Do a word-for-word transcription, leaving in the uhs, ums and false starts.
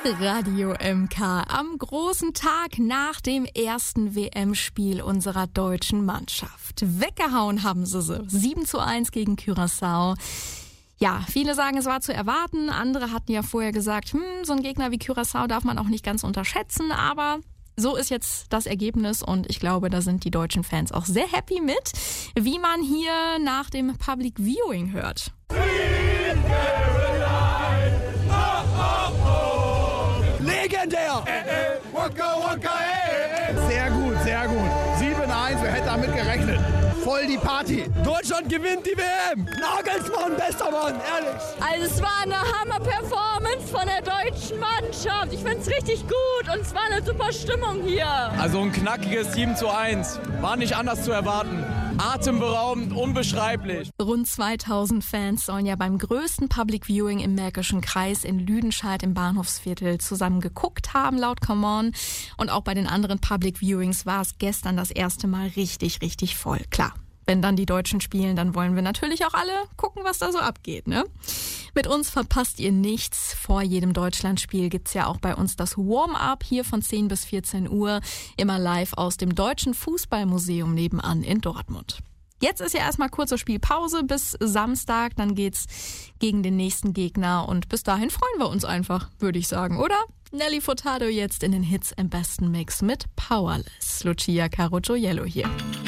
Radio M K am großen Tag nach dem ersten W M-Spiel unserer deutschen Mannschaft. Weggehauen haben sie sie. sieben zu eins gegen Curaçao. Ja, viele sagen, es war zu erwarten. Andere hatten ja vorher gesagt, hm, so ein Gegner wie Curaçao darf man auch nicht ganz unterschätzen. Aber so ist jetzt das Ergebnis und ich glaube, da sind die deutschen Fans auch sehr happy mit, wie man hier nach dem Public Viewing hört. Legendär! Äh, äh, waka, waka, äh, äh. Sehr gut, sehr gut. sieben eins, wer hätte damit gerechnet? Voll die Party. Deutschland gewinnt die W M. Nagelsmann, bester Mann, ehrlich. Also es war eine Hammer-Performance von der deutschen Mannschaft. Ich finde es richtig gut und es war eine super Stimmung hier. Also ein knackiges sieben zu eins. War nicht anders zu erwarten. Atemberaubend, unbeschreiblich. Rund zweitausend Fans sollen ja beim größten Public Viewing im Märkischen Kreis in Lüdenscheid im Bahnhofsviertel zusammen geguckt haben, laut Come On. Und auch bei den anderen Public Viewings war es gestern das erste Mal richtig, richtig voll. Klar, wenn dann die Deutschen spielen, dann wollen wir natürlich auch alle gucken, was da so abgeht, ne? Mit uns verpasst ihr nichts. Vor jedem Deutschlandspiel gibt's ja auch bei uns das Warm-up hier von zehn bis vierzehn Uhr, immer live aus dem Deutschen Fußballmuseum nebenan in Dortmund. Jetzt ist ja erstmal kurze Spielpause bis Samstag, dann geht's gegen den nächsten Gegner und bis dahin freuen wir uns einfach, würde ich sagen, oder? Nelly Furtado jetzt in den Hits im besten Mix mit Powerless. Lucia Caro Gioiello hier.